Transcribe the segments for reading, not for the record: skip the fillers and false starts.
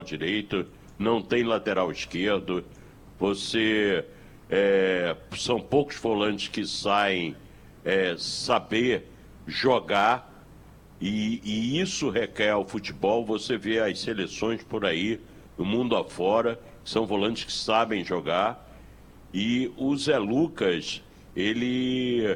direito, não tem lateral esquerdo, são poucos volantes que saem saber jogar, e isso requer ao futebol. Você vê as seleções por aí, no mundo afora, são volantes que sabem jogar, e o Zé Lucas, ele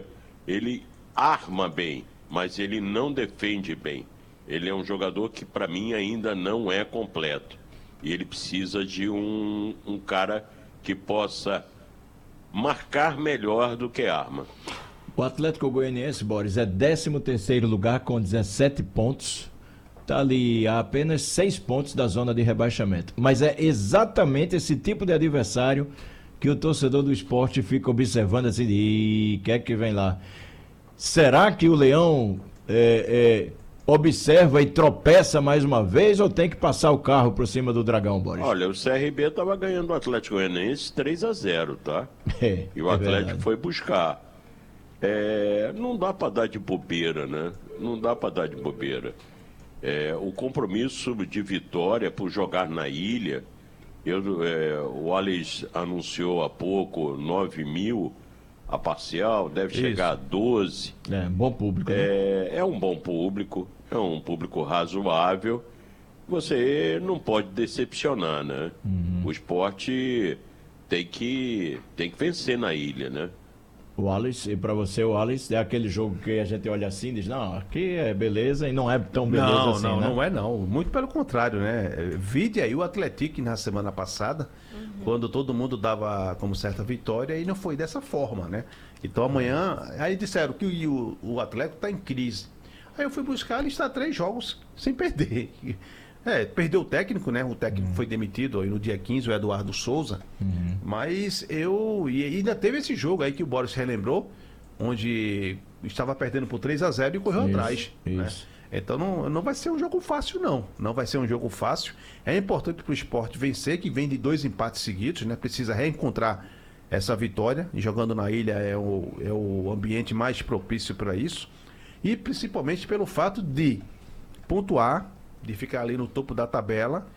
arma bem, mas ele não defende bem. Ele é um jogador que, para mim, ainda não é completo. E ele precisa de um cara que possa marcar melhor do que arma. O Atlético Goianiense, Boris, é 13º lugar com 17 pontos. Está ali a apenas 6 pontos da zona de rebaixamento. Mas é exatamente esse tipo de adversário que o torcedor do esporte fica observando assim, e quer que vem lá. Será que o Leão observa e tropeça mais uma vez, ou tem que passar o carro por cima do Dragão, Boris? Olha, o CRB estava ganhando o Atlético Goianiense 3-0, tá? E o Atlético verdade. foi buscar. Não dá para dar de bobeira, né? Não dá para dar de bobeira. O compromisso de vitória por jogar na ilha, o Alex anunciou há pouco 9 mil a parcial, deve chegar a 12. Bom público. Né? É um bom público, é um público razoável. Você não pode decepcionar, né? O esporte tem que vencer na ilha, né? O Alex, e para você, o Alex é aquele jogo que a gente olha assim e diz, não, aqui é beleza, e não é tão beleza assim, né? Não é não. Muito pelo contrário, né? Vide aí o Atlético na semana passada, quando todo mundo dava como certa vitória, e não foi dessa forma, né? Então amanhã, aí disseram que o Atlético está em crise. Aí eu fui buscar, ele está 3 jogos sem perder. Perdeu o técnico, né? O técnico foi demitido aí no dia 15, o Eduardo Souza. Mas e ainda teve esse jogo aí que o Boris relembrou, onde estava perdendo por 3-0 e correu atrás. Né? Então não vai ser um jogo fácil, não. Não vai ser um jogo fácil. É importante para o esporte vencer, que vem de 2 empates seguidos, né? Precisa reencontrar essa vitória. E jogando na ilha é o ambiente mais propício para isso. E principalmente pelo fato de pontuar, de ficar ali no topo da tabela,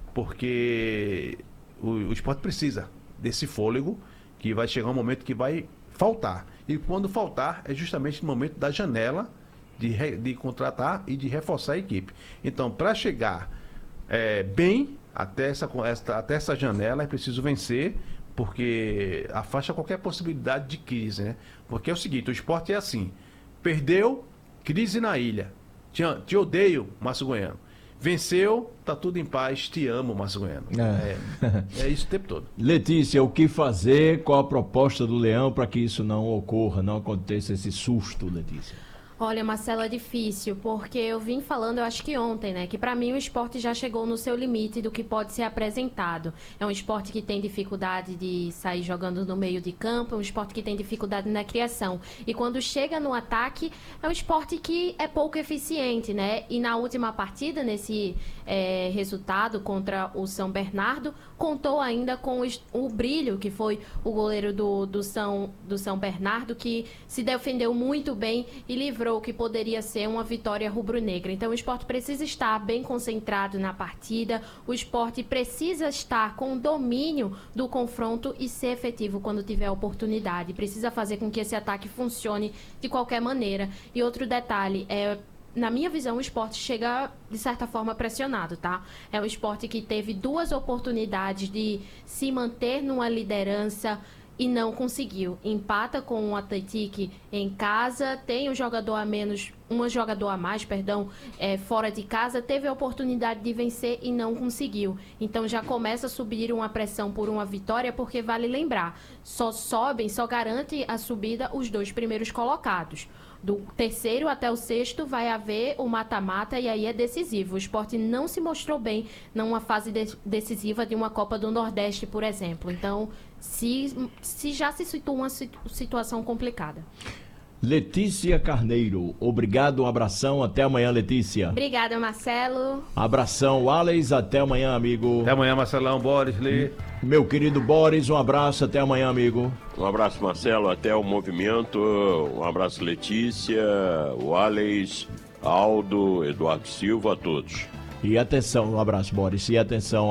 porque o esporte precisa desse fôlego, que vai chegar um momento que vai faltar. E quando faltar, é justamente no momento da janela de contratar e de reforçar a equipe. Então, para chegar bem até essa janela, é preciso vencer, porque afasta qualquer possibilidade de crise, né? Porque é o seguinte, o esporte é assim, perdeu, crise na ilha. Te odeio, Márcio Goiano. Venceu, tá tudo em paz, te amo, Márcio Goiano. É isso o tempo todo. Letícia, o que fazer? Qual a proposta do Leão para que isso não ocorra, não aconteça esse susto, Letícia? Olha, Marcelo, é difícil, porque eu vim falando, eu acho que ontem, né, que para mim o esporte já chegou no seu limite do que pode ser apresentado. É um esporte que tem dificuldade de sair jogando no meio de campo, é um esporte que tem dificuldade na criação. E quando chega no ataque, é um esporte que é pouco eficiente, né? E na última partida, nesse resultado contra o São Bernardo, contou ainda com o Brilho, que foi o goleiro do São Bernardo, que se defendeu muito bem e livrou que poderia ser uma vitória rubro-negra. Então o esporte precisa estar bem concentrado na partida, o esporte precisa estar com domínio do confronto e ser efetivo quando tiver oportunidade. Precisa fazer com que esse ataque funcione de qualquer maneira. E outro detalhe, na minha visão, o esporte chega, de certa forma, pressionado, tá? É um esporte que teve 2 oportunidades de se manter numa liderança e não conseguiu. Empata com o Atlético em casa, tem um jogador a mais, fora de casa, teve a oportunidade de vencer e não conseguiu. Então já começa a subir uma pressão por uma vitória, porque vale lembrar, só garante a subida os 2 primeiros colocados. Do 3º até o 6º vai haver o mata-mata e aí é decisivo. O esporte não se mostrou bem numa fase decisiva de uma Copa do Nordeste, por exemplo. Então, se já se situa uma situação complicada. Letícia Carneiro, obrigado, um abração, até amanhã, Letícia. Obrigada, Marcelo. Abração, Alex, até amanhã, amigo. Até amanhã, Marcelão, Boris, Lê. Meu querido Boris, um abraço, até amanhã, amigo. Um abraço, Marcelo, até o movimento. Um abraço, Letícia, o Alex, Aldo, Eduardo Silva, a todos. E atenção, um abraço, Boris, e atenção.